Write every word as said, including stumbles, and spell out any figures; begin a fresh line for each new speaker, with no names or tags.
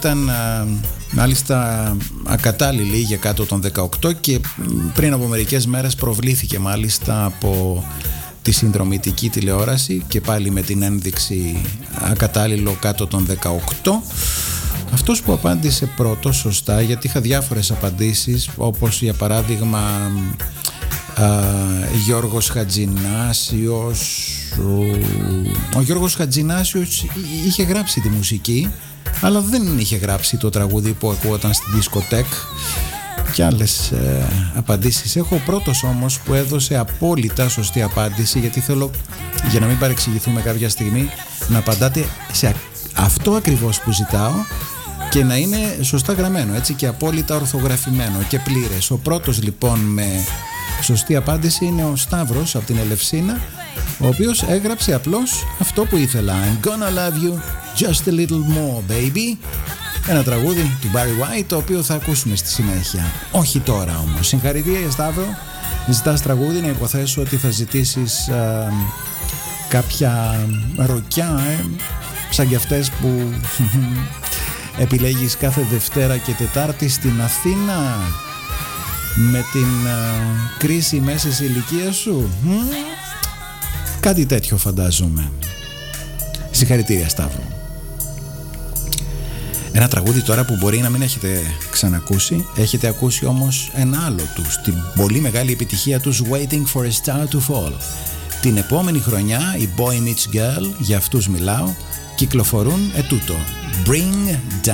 Ήταν α, μάλιστα ακατάλληλη για κάτω των δεκαοκτώ και πριν από μερικές μέρες προβλήθηκε μάλιστα από τη συνδρομητική τηλεόραση και πάλι με την ένδειξη ακατάλληλο κάτω των δεκαοκτώ. Αυτός που απάντησε πρώτος σωστά, γιατί είχα διάφορες απαντήσεις, όπως για παράδειγμα α, Γιώργος Χατζηνάσιος. Ο, ο Γιώργος Χατζηνάσιος είχε γράψει τη μουσική, αλλά δεν είχε γράψει το τραγούδι που ακούγονταν στη δισκοτέκ, και άλλες ε, απαντήσεις. Έχω ο πρώτος όμως που έδωσε απόλυτα σωστή απάντηση, γιατί θέλω, για να μην παρεξηγηθούμε κάποια στιγμή, να απαντάτε σε αυτό ακριβώς που ζητάω και να είναι σωστά γραμμένο, έτσι, και απόλυτα ορθογραφημένο και πλήρες. Ο πρώτος λοιπόν με σωστή απάντηση είναι ο Σταύρος από την Ελευσίνα, ο οποίος έγραψε απλώς αυτό που ήθελα. I'm gonna love you just a little more, baby. Ένα τραγούδι του Barry White, το οποίο θα ακούσουμε στη συνέχεια. Όχι τώρα όμως. Συγχαρητήρια Σταύρο. Ζητάς τραγούδι, να υποθέσω ότι θα ζητήσεις α, κάποια ροκιά, ε, σαν κι αυτές που επιλέγεις κάθε Δευτέρα και Τετάρτη στην Αθήνα με την α, κρίση μέσης ηλικίας σου. Μ? Κάτι τέτοιο φαντάζομαι. Συγχαρητήρια Σταύρο. Ένα τραγούδι τώρα που μπορεί να μην έχετε ξανακούσει, έχετε ακούσει όμως ένα άλλο τους, την πολύ μεγάλη επιτυχία τους, Waiting for a Star to Fall. Την επόμενη χρονιά οι Boy Meets Girl, για αυτούς μιλάω, κυκλοφορούν ετούτο, Bring Down.